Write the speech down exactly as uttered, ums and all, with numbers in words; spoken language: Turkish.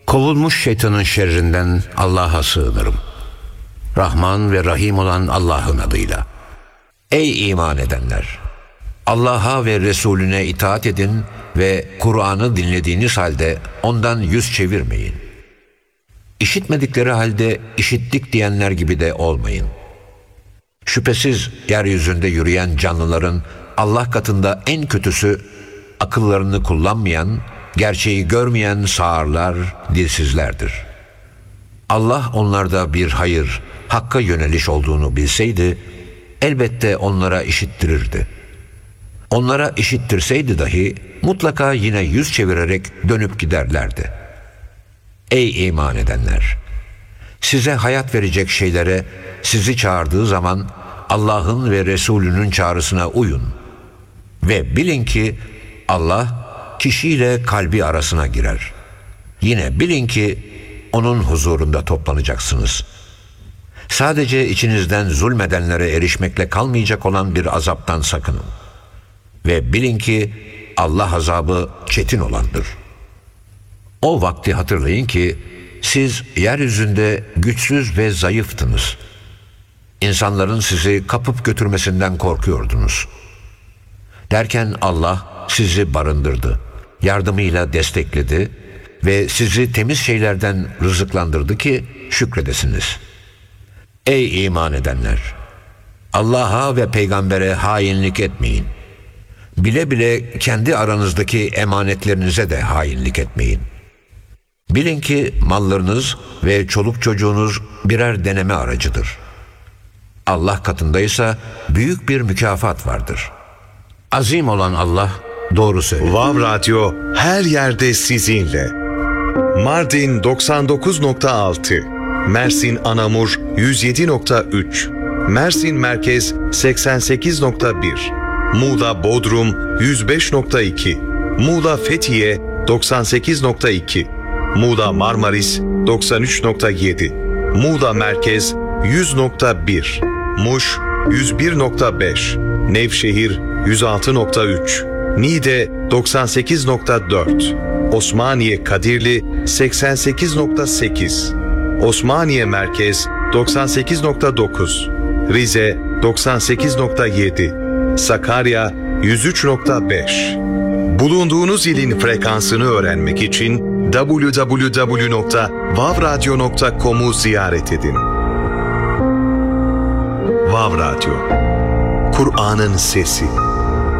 Kovulmuş şeytanın şerrinden Allah'a sığınırım. Rahman ve Rahim olan Allah'ın adıyla. Ey iman edenler! Allah'a ve Resulüne itaat edin ve Kur'an'ı dinlediğiniz halde ondan yüz çevirmeyin. İşitmedikleri halde işittik diyenler gibi de olmayın. Şüphesiz yeryüzünde yürüyen canlıların Allah katında en kötüsü akıllarını kullanmayan, gerçeği görmeyen sağırlar, dilsizlerdir. Allah onlarda bir hayır, hakka yöneliş olduğunu bilseydi, elbette onlara işittirirdi. Onlara işittirseydi dahi mutlaka yine yüz çevirerek dönüp giderlerdi. Ey iman edenler! Size hayat verecek şeylere sizi çağırdığı zaman Allah'ın ve Resulünün çağrısına uyun. Ve bilin ki Allah kişiyle kalbi arasına girer. Yine bilin ki onun huzurunda toplanacaksınız. Sadece içinizden zulmedenlere erişmekle kalmayacak olan bir azaptan sakının. Ve bilin ki Allah azabı çetin olandır. O vakti hatırlayın ki siz yeryüzünde güçsüz ve zayıftınız. İnsanların sizi kapıp götürmesinden korkuyordunuz. Derken Allah sizi barındırdı, yardımıyla destekledi ve sizi temiz şeylerden rızıklandırdı ki şükredesiniz. Ey iman edenler! Allah'a ve peygambere hainlik etmeyin. Bile bile kendi aranızdaki emanetlerinize de hainlik etmeyin. Bilin ki mallarınız ve çoluk çocuğunuz birer deneme aracıdır. Allah katındaysa büyük bir mükafat vardır. Azim olan Allah doğru söylüyor. Vav Radyo her yerde sizinle. Mardin doksan dokuz nokta altı, Mersin Anamur yüz yedi nokta üç, Mersin Merkez seksen sekiz nokta bir, Muğla Bodrum yüz beş nokta iki, Muğla Fethiye doksan sekiz nokta iki, Muğla Marmaris doksan üç nokta yedi, Muğla Merkez yüz nokta bir, Muş yüz bir nokta beş, Nevşehir yüz altı nokta üç, Niğde doksan sekiz nokta dört, Osmaniye Kadirli seksen sekiz nokta sekiz, Osmaniye Merkez doksan sekiz nokta dokuz, Rize doksan sekiz nokta yedi, Sakarya yüz üç nokta beş. Bulunduğunuz ilin frekansını öğrenmek için double-u double-u double-u nokta vav radyo nokta com'u ziyaret edin. Vav Radyo, Kur'an'ın sesi.